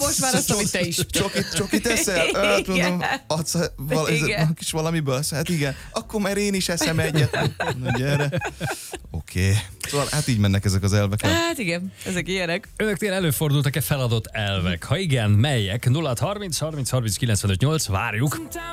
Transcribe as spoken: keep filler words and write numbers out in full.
most már azt, amit te is. Csokit, csokit eszel? Hát mondom, adsz val- Igen. kis valamiből? Hát igen. Akkor már én is eszem egyet. Na gyere. Oké. Okay. Szóval hát így mennek ezek az elvek. Hát igen, ezek ilyenek. Önöknél előfordultak-e feladott elvek? Ha igen, melyek? nulla harminc harminc harminc kilencvenöt nyolc, várjuk.